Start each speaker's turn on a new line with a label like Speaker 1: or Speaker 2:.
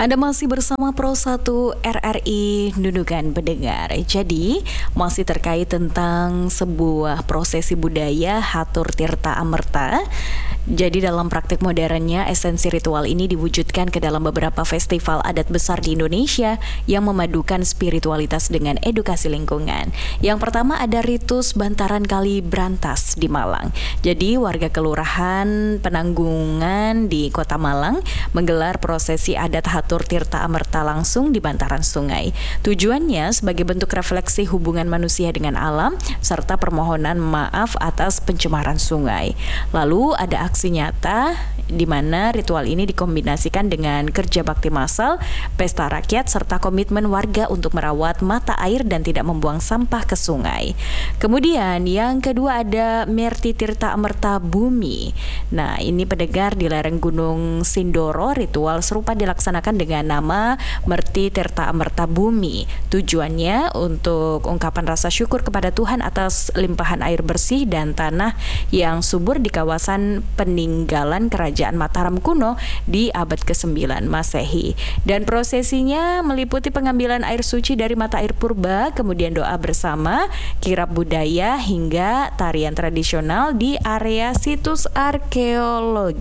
Speaker 1: Anda masih bersama Pro 1 RRI Nunukan pendengar. Jadi, masih terkait tentang sebuah prosesi budaya Hatur Tirta Amerta. Jadi dalam praktik modernnya, esensi ritual ini diwujudkan ke dalam beberapa festival adat besar di Indonesia yang memadukan spiritualitas dengan edukasi lingkungan. Yang pertama ada ritus bantaran kali Brantas di Malang. Jadi warga kelurahan Penanggungan di Kota Malang menggelar prosesi adat Hatur Tirta Amerta langsung di bantaran sungai. Tujuannya sebagai bentuk refleksi hubungan manusia dengan alam serta permohonan maaf atas pencemaran sungai. Lalu ada aksi nyata di mana ritual ini dikombinasikan dengan kerja bakti massal, pesta rakyat serta komitmen warga untuk merawat mata air dan tidak membuang sampah ke sungai. Kemudian yang kedua ada Merti Tirta Amerta Bumi. Nah, ini pendengar di lereng Gunung Sindoro, ritual serupa dilaksanakan dengan nama Merti Tirta Amerta Bumi. Tujuannya untuk ungkapan rasa syukur kepada Tuhan atas limpahan air bersih dan tanah yang subur di kawasan peninggalan Kerajaan Mataram kuno di abad ke-9 Masehi. Dan prosesinya meliputi pengambilan air suci dari mata air purba, kemudian doa bersama, kirab budaya hingga tarian tradisional di area situs arkeologi.